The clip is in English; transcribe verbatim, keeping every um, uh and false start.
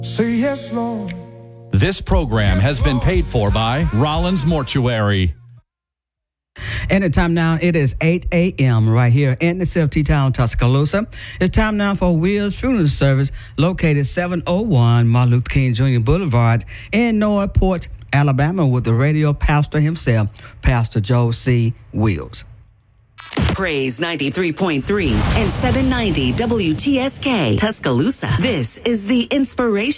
Say yes, Lord. This program has been paid for by Rollins Mortuary. And the time now, it is eight a.m. right here in the C F T town, Tuscaloosa. It's time now for Wheels Funeral Service, located seven oh one Martin Luther King Junior Boulevard in Northport, Alabama, with the radio pastor himself, Pastor Joe C. Wheels. Praise ninety-three point three and seven ninety W T S K, Tuscaloosa. This is the Inspiration